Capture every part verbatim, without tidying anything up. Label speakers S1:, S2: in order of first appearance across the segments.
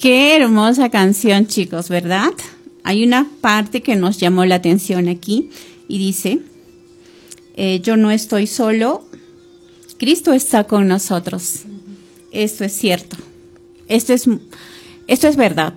S1: Qué hermosa canción, chicos, ¿verdad? Hay una parte que nos llamó la atención aquí y dice, eh, yo no estoy solo, Cristo está con nosotros. Esto es cierto. Esto es, esto es verdad.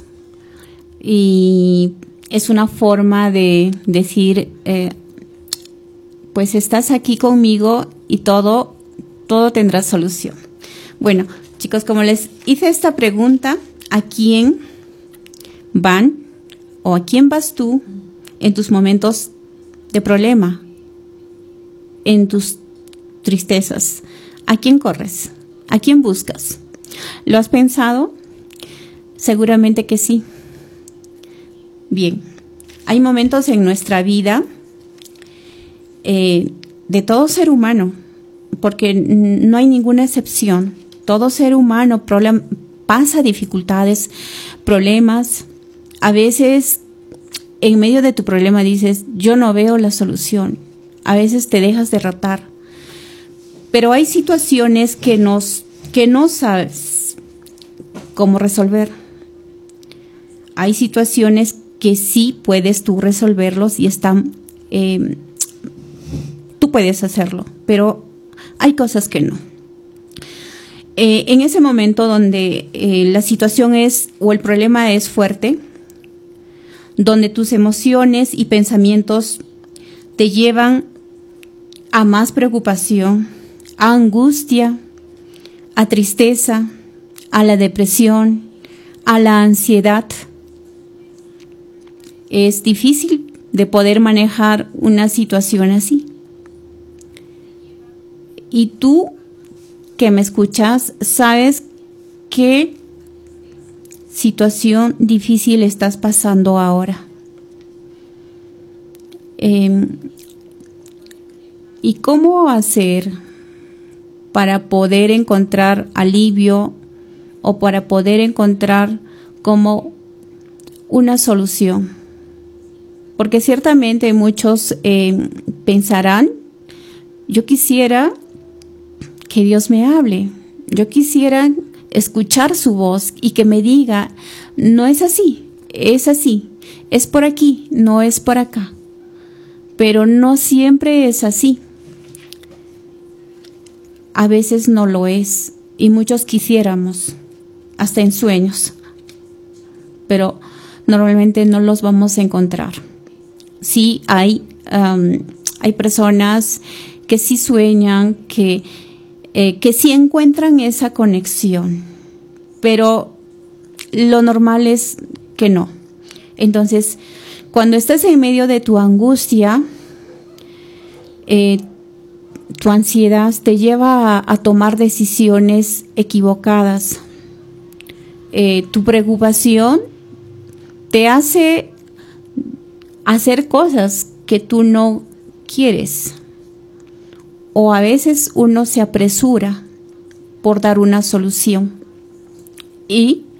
S1: Y es una forma de decir, eh, pues estás aquí conmigo y todo, todo tendrá solución. Bueno, chicos, como les hice esta pregunta, ¿a quién van o a quién vas tú en tus momentos de problema, en tus tristezas? ¿A quién corres? ¿A quién buscas? ¿Lo has pensado? Seguramente que sí. Bien, hay momentos en nuestra vida eh, de todo ser humano, porque no hay ninguna excepción. Todo ser humano problem- pasa dificultades, problemas. A veces, en medio de tu problema dices, yo no veo la solución. A veces te dejas derrotar. Pero hay situaciones que, nos, que no sabes cómo resolver. Hay situaciones que sí puedes tú resolverlos y están, eh, tú puedes hacerlo, pero hay cosas que no. Eh, en ese momento donde eh, la situación es o el problema es fuerte, donde tus emociones y pensamientos te llevan a más preocupación, a angustia, a tristeza, a la depresión, a la ansiedad. Es difícil de poder manejar una situación así. Y tú que me escuchas, sabes qué situación difícil estás pasando ahora. Eh, ¿Y cómo hacer para poder encontrar alivio o para poder encontrar como una solución? Porque ciertamente muchos eh, pensarán, yo quisiera que Dios me hable, yo quisiera escuchar su voz y que me diga, no es así, es así, es por aquí, no es por acá. Pero no siempre es así. A veces no lo es y muchos quisiéramos, hasta en sueños, pero normalmente no los vamos a encontrar. Sí hay, um, hay personas que sí sueñan, que, eh, que sí encuentran esa conexión, pero lo normal es que no. Entonces, cuando estás en medio de tu angustia, eh, tu ansiedad te lleva a, a tomar decisiones equivocadas. Eh, tu preocupación te hace hacer cosas que tú no quieres. O a veces uno se apresura por dar una solución. Y